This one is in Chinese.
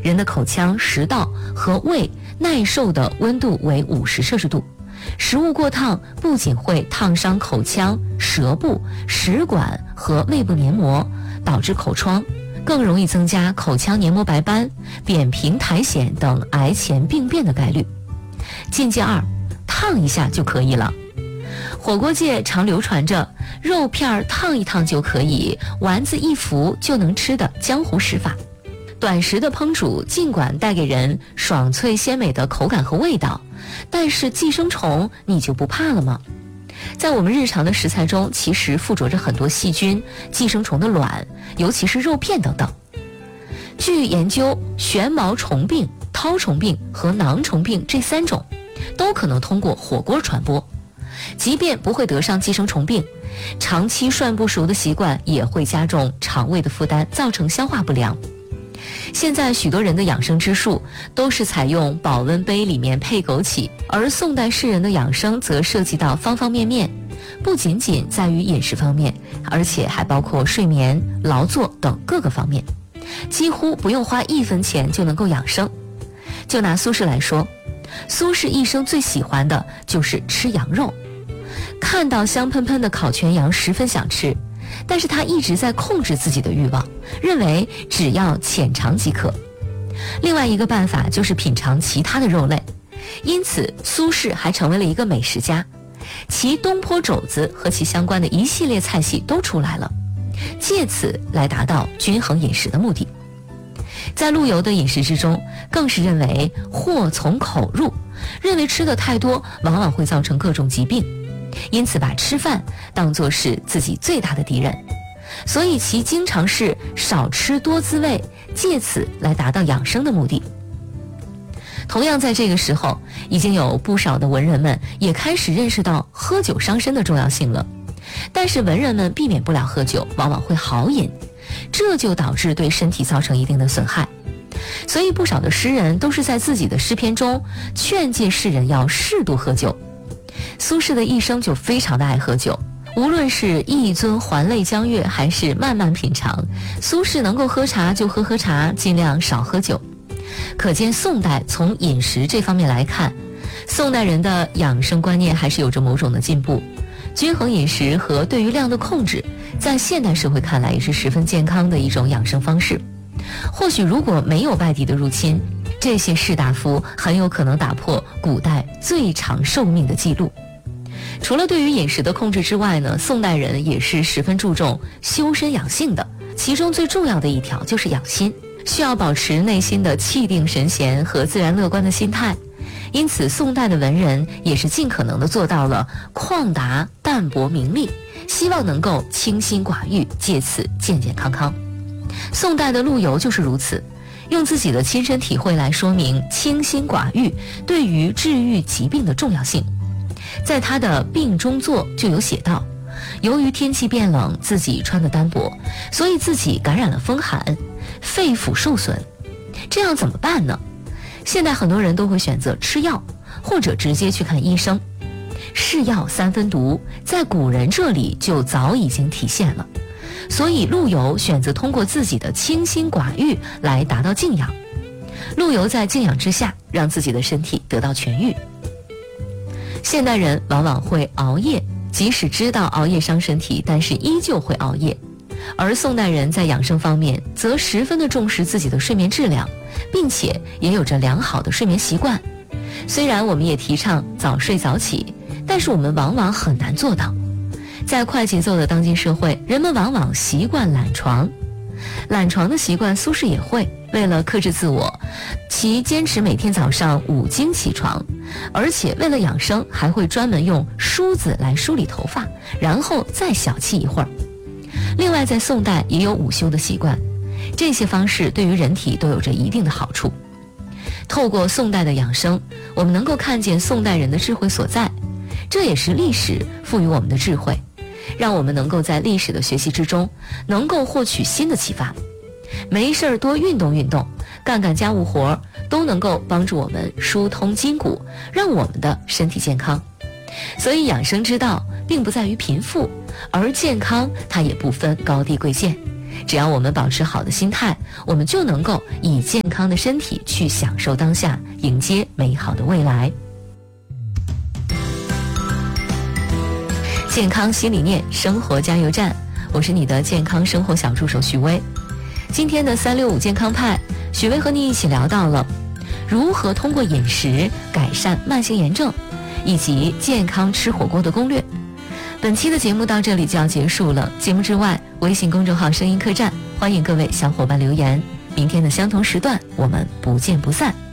人的口腔、食道和胃耐受的温度为50摄氏度。食物过烫不仅会烫伤口腔、舌部、食管和胃部黏膜，导致口疮，更容易增加口腔黏膜白斑、扁平苔藓等癌前病变的概率。禁忌2，烫一下就可以了。火锅界常流传着肉片烫一烫就可以，丸子一服就能吃的江湖食法。短时的烹煮尽管带给人爽脆鲜美的口感和味道，但是寄生虫你就不怕了吗？在我们日常的食材中，其实附着着很多细菌、寄生虫的卵，尤其是肉片等等。据研究，旋毛虫病、绦虫病和囊虫病这3种都可能通过火锅传播。即便不会得上寄生虫病，长期涮不熟的习惯也会加重肠胃的负担，造成消化不良。现在许多人的养生之术都是采用保温杯里面配枸杞，而宋代士人的养生则涉及到方方面面，不仅仅在于饮食方面，而且还包括睡眠、劳作等各个方面，几乎不用花1分钱就能够养生。就拿苏轼来说，苏轼一生最喜欢的就是吃羊肉，看到香喷喷的烤全羊十分想吃，但是他一直在控制自己的欲望，认为只要浅尝即可。另外一个办法就是品尝其他的肉类，因此苏轼还成为了一个美食家，其东坡肘子和其相关的一系列菜系都出来了，借此来达到均衡饮食的目的。在陆游的饮食之中，更是认为祸从口入，认为吃的太多往往会造成各种疾病，因此把吃饭当作是自己最大的敌人，所以其经常是少吃多滋味，借此来达到养生的目的。同样在这个时候，已经有不少的文人们也开始认识到喝酒伤身的重要性了，但是文人们避免不了喝酒，往往会豪饮，这就导致对身体造成一定的损害。所以不少的诗人都是在自己的诗篇中劝诫世人要适度喝酒。苏轼的一生就非常的爱喝酒，无论是一樽还酹江月还是慢慢品尝，苏轼能够喝茶就喝茶，尽量少喝酒。可见宋代从饮食这方面来看，宋代人的养生观念还是有着某种的进步。均衡饮食和对于量的控制，在现代社会看来也是十分健康的一种养生方式。或许如果没有外敌的入侵，这些士大夫很有可能打破古代最长寿命的记录。除了对于饮食的控制之外呢，宋代人也是十分注重修身养性的，其中最重要的一条就是养心，需要保持内心的气定神闲和自然乐观的心态。因此宋代的文人也是尽可能的做到了旷达淡泊名利，希望能够清心寡欲，借此健健康康。宋代的陆游就是如此，用自己的亲身体会来说明清心寡欲对于治愈疾病的重要性。在他的病中作就有写道，由于天气变冷，自己穿的单薄，所以自己感染了风寒，肺腑受损，这样怎么办呢？现在很多人都会选择吃药，或者直接去看医生。是药三分毒，在古人这里就早已经体现了，所以陆游选择通过自己的清心寡欲来达到静养。陆游在静养之下，让自己的身体得到痊愈。现代人往往会熬夜，即使知道熬夜伤身体，但是依旧会熬夜。而宋代人在养生方面则十分的重视自己的睡眠质量，并且也有着良好的睡眠习惯。虽然我们也提倡早睡早起，但是我们往往很难做到。在快节奏的当今社会，人们往往习惯懒床。懒床的习惯苏轼也会，为了克制自我，其坚持每天早上5更起床，而且为了养生还会专门用梳子来梳理头发，然后再小憩一会儿。另外在宋代也有午休的习惯，这些方式对于人体都有着一定的好处。透过宋代的养生，我们能够看见宋代人的智慧所在，这也是历史赋予我们的智慧，让我们能够在历史的学习之中能够获取新的启发。没事儿多运动运动，干干家务活都能够帮助我们疏通筋骨，让我们的身体健康。所以养生之道并不在于贫富，而健康它也不分高低贵贱， 只要我们保持好的心态，我们就能够以健康的身体去享受当下，迎接美好的未来。健康新理念，生活加油站，我是你的健康生活小助手许薇。今天的365健康派，许薇和你一起聊到了如何通过饮食改善慢性炎症，以及健康吃火锅的攻略。本期的节目到这里就要结束了，节目之外，微信公众号声音客栈，欢迎各位小伙伴留言。明天的相同时段，我们不见不散。